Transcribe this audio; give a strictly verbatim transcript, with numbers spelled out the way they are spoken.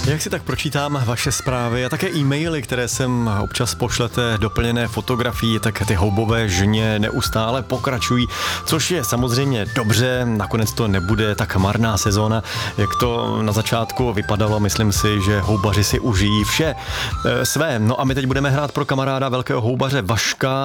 Jak si tak pročítám vaše zprávy a také e-maily, které sem občas pošlete, doplněné fotografií, tak ty houbové žně neustále pokračují, což je samozřejmě dobře, nakonec to nebude tak marná sezóna, jak to na začátku vypadalo. Myslím si, že houbaři si užijí vše e, své. No a my teď budeme hrát pro kamaráda velkého houbaře Vaška.